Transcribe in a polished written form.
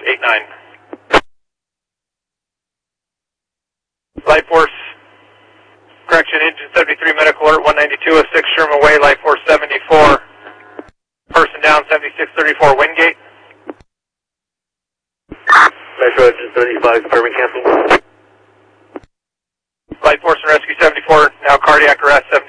89. Life Force, correction, engine 73, medical alert 192, 6 Sherman Way, Life Force 74. Person down, 7634 Wingate. Metro engine 75, confirming cancel. Life Force and Rescue 74, now cardiac arrest,